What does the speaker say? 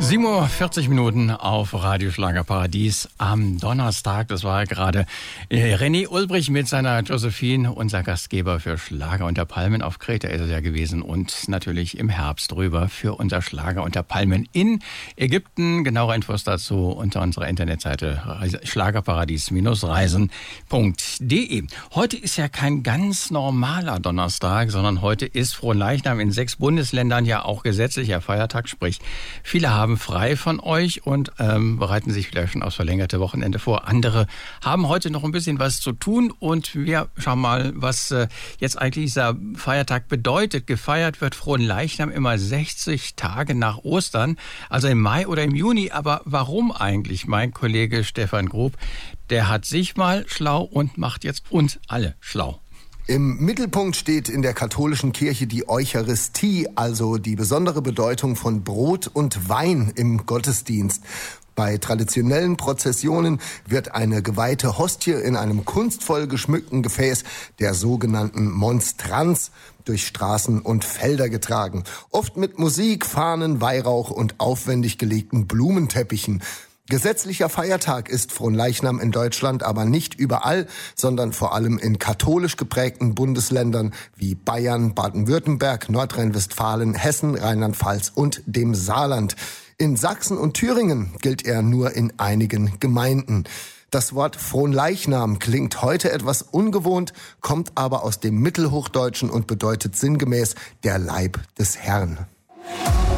7:40 auf Radio Schlagerparadies am Donnerstag. Das war gerade René Ulbrich mit seiner Josephine, unser Gastgeber für Schlager unter Palmen. Auf Kreta ist er ja gewesen und natürlich im Herbst drüber für unser Schlager unter Palmen in Ägypten. Genauere Infos dazu unter unserer Internetseite schlagerparadies-reisen.de. Heute ist ja kein ganz normaler Donnerstag, sondern heute ist Fronleichnam in 6 Bundesländern ja auch gesetzlicher Feiertag. Sprich, viele haben frei von euch und bereiten sich vielleicht schon aufs verlängerte Wochenende vor. Andere haben heute noch ein bisschen was zu tun und wir schauen mal, was jetzt eigentlich dieser Feiertag bedeutet. Gefeiert wird Fronleichnam immer 60 Tage nach Ostern, also im Mai oder im Juni. Aber warum eigentlich? Mein Kollege Stefan Grub, der hat sich mal schlau und macht jetzt uns alle schlau. Im Mittelpunkt steht in der katholischen Kirche die Eucharistie, also die besondere Bedeutung von Brot und Wein im Gottesdienst. Bei traditionellen Prozessionen wird eine geweihte Hostie in einem kunstvoll geschmückten Gefäß, der sogenannten Monstranz, durch Straßen und Felder getragen. Oft mit Musik, Fahnen, Weihrauch und aufwendig gelegten Blumenteppichen. Gesetzlicher Feiertag ist Fronleichnam in Deutschland, aber nicht überall, sondern vor allem in katholisch geprägten Bundesländern wie Bayern, Baden-Württemberg, Nordrhein-Westfalen, Hessen, Rheinland-Pfalz und dem Saarland. In Sachsen und Thüringen gilt er nur in einigen Gemeinden. Das Wort Fronleichnam klingt heute etwas ungewohnt, kommt aber aus dem Mittelhochdeutschen und bedeutet sinngemäß der Leib des Herrn.